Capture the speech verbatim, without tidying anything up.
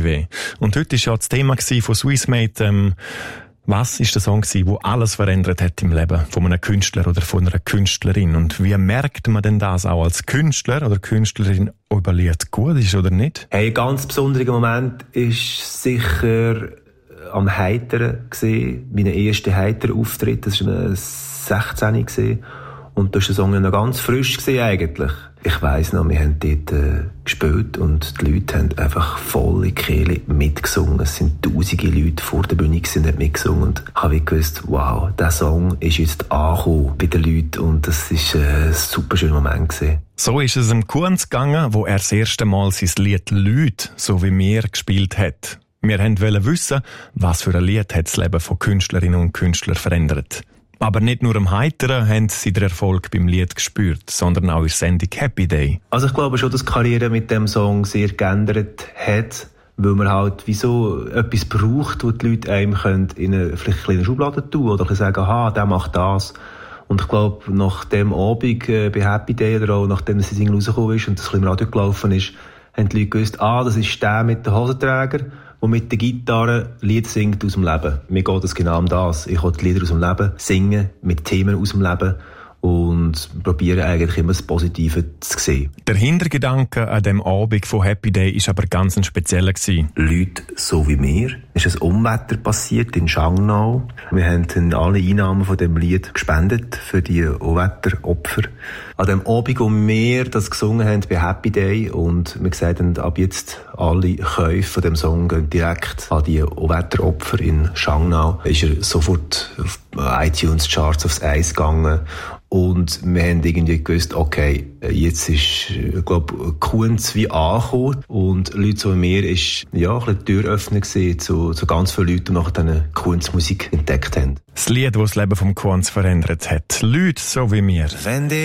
Heimweh. Und heute war ja das Thema von Swissmate, ähm, was ist der Song gewesen, der alles verändert hat im Leben von einem Künstler oder von einer Künstlerin? Und wie merkt man denn das auch als Künstler oder Künstlerin, ob ein Lied gut ist oder nicht? Hey, ein ganz besonderer Moment ist sicher am Heiteren gesehen, mein erster Heiter-Auftritt. Das war sechzehn gesehen. Und da war der Song noch ganz frisch gesehen eigentlich. Ich weiss noch, wir haben dort äh, gespielt und die Leute haben einfach volle Kehle mitgesungen. Es sind tausende Leute vor der Bühne gewesen, haben mitgesungen. Und ich habe gewusst, wow, der Song ist jetzt angekommen bei den Leuten und das war äh, ein super schöner Moment gewesen. So ist es im Kunz gegangen, wo er das erste Mal sein Lied «Leute», so wie mir, gespielt hat. Wir wollten wissen, was für ein Lied hat das Leben von Künstlerinnen und Künstlern verändert. Aber nicht nur am Heiteren haben sie den Erfolg beim Lied gespürt, sondern auch in der Sendung «Happy Day». Also ich glaube schon, dass die Karriere mit dem Song sehr geändert hat, weil man halt wieso etwas braucht, wo die Leute einem können in eine vielleicht eine kleine Schublade tun oder sagen, aha, der macht das. Und ich glaube, nach dem Abend äh, bei «Happy Day» oder auch nachdem das Single rausgekommen ist und das im Radio gelaufen ist, haben die Leute gewusst, ah, das ist der mit den Hosenträger, der mit der Gitarre Lieder singt aus dem Leben. Mir geht es genau um das. Ich will die Lieder aus dem Leben singen, mit Themen aus dem Leben und probiere eigentlich immer das Positive zu sehen. Der Hintergedanke an dem Abend von «Happy Day» war aber ganz ein spezieller gewesen. Leute so wie mir. Es ist ein Unwetter passiert in Schangnau. Wir haben dann alle Einnahmen von dem Lied gespendet für die Unwetteropfer. An dem Abend, wo wir das gesungen haben bei «Happy Day» und wir gesagt haben, ab jetzt alle Käufe von dem Song gehen direkt an die Unwetteropfer in Schangnau, ist er sofort auf iTunes-Charts aufs Eis gegangen. Und wir haben irgendwie gewusst, okay, jetzt ist, ich glaube, Kunz wie angekommen. Und Leute so wie mir ist, ja, ein bisschen Türöffner gewesen zu, zu ganz vielen Leuten, die nachher dann Kunzmusik entdeckt haben. Das Lied, das das Leben vom Kunz verändert hat. Leute so wie mir. Wenn